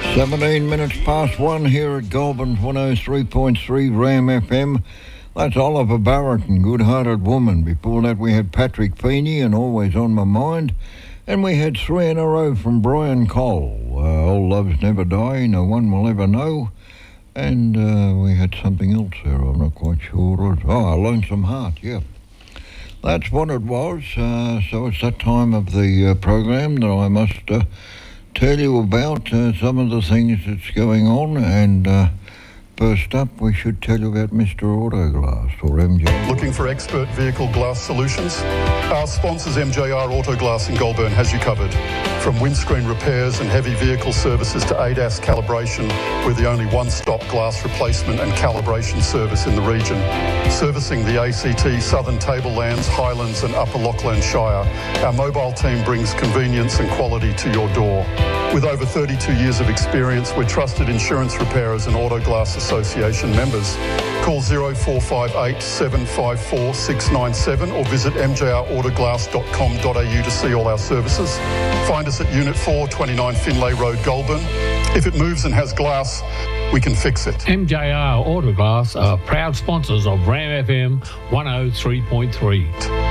17 minutes past 1 here at Goulburn's 103.3 Ram FM. That's Oliver Barrett and Good-Hearted Woman. Before that we had Patrick Feeney and Always on My Mind. And we had 3 in a row from Brian Cole. Old Loves Never Die, No One Will Ever Know. And we had something else there, I'm not quite sure what it was. Oh, Lonesome Heart, yeah. That's what it was. So it's that time of the program that I must tell you about some of the things that's going on. And first up, we should tell you about Mr. Autoglass, or MJ. Looking for expert vehicle glass solutions? Our sponsors MJR Autoglass in Goulburn has you covered. From windscreen repairs and heavy vehicle services to ADAS calibration, we're the only one-stop glass replacement and calibration service in the region. Servicing the ACT, Southern Tablelands, Highlands and Upper Lachlan Shire, our mobile team brings convenience and quality to your door. With over 32 years of experience, we're trusted insurance repairers and Autoglass Association members. Call 0458 754 697 or visit mjrautoglass.com.au to see all our services. Find us at Unit 4, 29 Finlay Road, Goulburn. If it moves and has glass, we can fix it. MJR Autoglass are proud sponsors of Ram FM 103.3.